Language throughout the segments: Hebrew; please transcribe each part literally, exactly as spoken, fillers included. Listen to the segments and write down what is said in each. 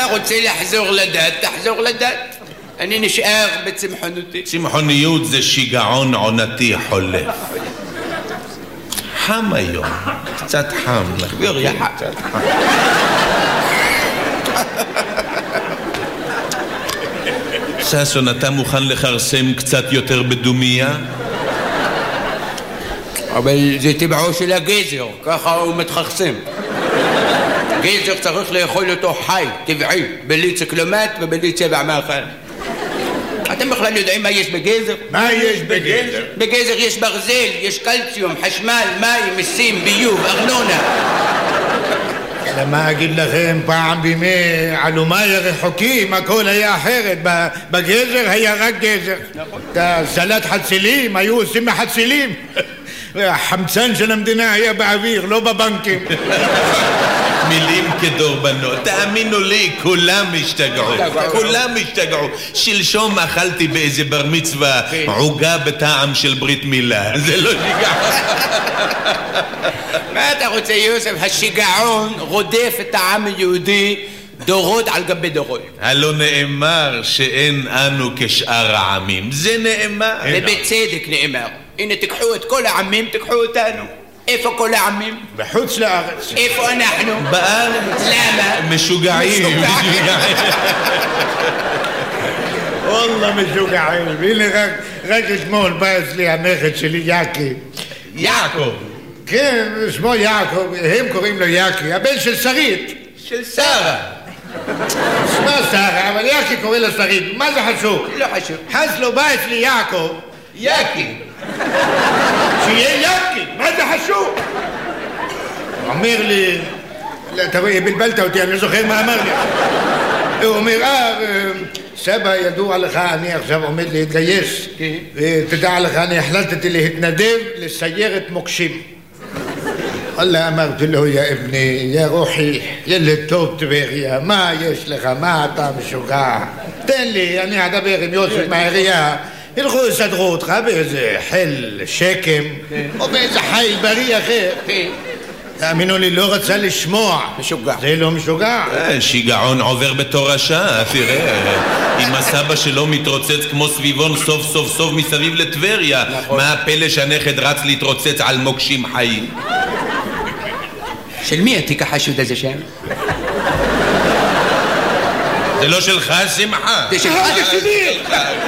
רוצה לחזור לדת, תחזור לדת. אני נשאר בצמחונותי. צמחוניות זה שיגעון עונתי חולף. חם היום, קצת חם. תחביר יחד. קצת חם. ששון, אתה מוכן לחרסם קצת יותר בדומיה? אבל זה טבעו של הגזר, ככה הוא מתחרסם. גזר צריך לאכול אותו חי, טבעי, בלי ציקלומט ובלי צבע מאכל. אתם בכלל יודעים מה יש בגזר? מה יש בגזר? בגזר יש ברזל, יש קלציום, חשמל, מים, מיסים, ביוב, ארנונה. למה אגיד לכם, פעם בימי עלומי הרחוקים הכל היה אחרת. בגזר היה רק גזר. את הסלט חצילים היו עושים מחצילים. והחמצן של המדינה היה באוויר, לא בבנקים. מילים כדורבנות, תאמינו לי, כולם השתגעו, כולם השתגעו. שלשום אכלתי באיזה בר מצווה עוגה בטעם של ברית מילה, זה לא שיגעון. מה אתה רוצה, יוסף? השיגעון רודף את העם היהודי דורות על גבי דורות. הלא נאמר שאין אנו כשאר העמים, זה נאמר. ובצדק נאמר. הנה תקחו את כל העמים, תקחו אותנו. איפה כל העמים? בחוץ לארץ. איפה אנחנו? בארץ. למה? משוגעים. וואלה משוגעים. הנה רק, רק אתמול בא אצלי הנכד שלי יעקי. יעקב. כן, שמו יעקב, הם קוראים לו יעקי, הבן של שרית. של שרה. שמה שרה, אבל יעקי קורא לו שרית. מה זה חשוב? לא חשוב. חסלו בא אצלי יעקב. יעקי. שיהיה יעקי, מה זה חשוב? הוא אומר לי, אתה רואה, בלבלת אותי, אני לא זוכר מה אמר לי. הוא אומר, אה, סבא, ידוע לך, אני עכשיו עומד להתגייס. ותדע לך, אני החלטתי להתנדב לסיירת מוקשים. אללה, אמרתי לו, יא אבני, יא רוחי, ילד טוב טבריה, מה יש לך, מה אתה משוגע? תן לי, אני אדבר עם יוסף מהעירייה. ילכו יסדרו אותך באיזה חיל שקם או באיזה חיל בריא אחר. תאמינו לי, לא רצה לשמוע. משוגע. זה לא משוגע. שיגעון עובר בתורשה, תראה. אם הסבא שלו מתרוצץ כמו סביבון סוף סוף סוף מסביב לטבריה, מה הפלא שהנכד רץ להתרוצץ על מוקשים חיים? של מי התיק החשוד הזה שם? זה לא שלך, שמחה. זה שלך, זה שלי.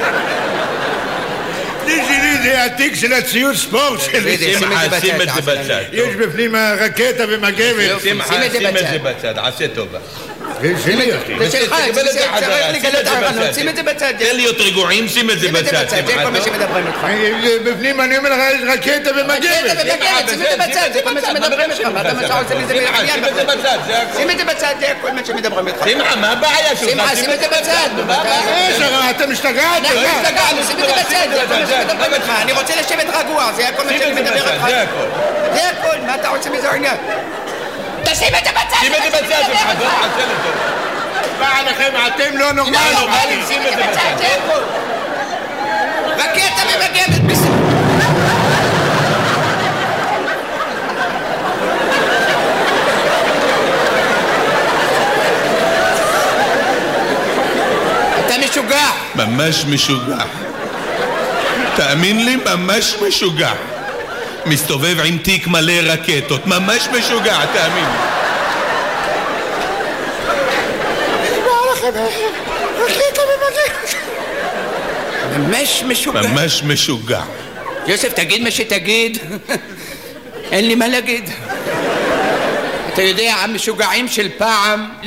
זה שלי, זה התיק של הציוד ספורט שלי. שמחה, שים את זה בצד. יש בפנים רקטה ומגבת. שמחה, שים את זה בצד, עשה טובה. זה שלי. זה שלך, צריך לגלות ערנות, שים את זה בצד. תן להיות רגועים, שים את זה בצד. זה כל מה שמדברים איתך. בפנים אני אומר לך, יש רקטה ומגבת. רקטה ומגבת, שים את זה בצד, זה כל מה שמדברים איתך. מה אתה מה שעושה לי זה בעניין? שים את זה בצד, זה הכל. שים את זה בצד, זה כל מה שמדברים איתך. שמחה, מה הבעיה שלך? שמחה, שים את זה בצד. אתם השתגעתם. אנחנו השתגענו, שים את זה בצד, זה כל מה שמדברים איתך. אני רוצה לשבת רגוע, זה כל מה שאני מדבר איתך. זה הכל. זה הכל, מה אתה רוצה מזה עניין? תשים את זה בצד! שים את זה בצד, זה חזור, עשה לי טוב. בא לכם, אתם לא נורמלים. שים את זה בצד. זה הכל. רקטה ומגבת בסדר. אתה משוגע. ממש משוגע. תאמין לי, ממש משוגע. מסתובב עם תיק מלא רקטות, ממש משוגע, תאמין. רקטה ומגבת. ממש משוגע. ממש משוגע. יוסף, תגיד מה שתגיד. אין לי מה להגיד. אתה יודע, המשוגעים של פעם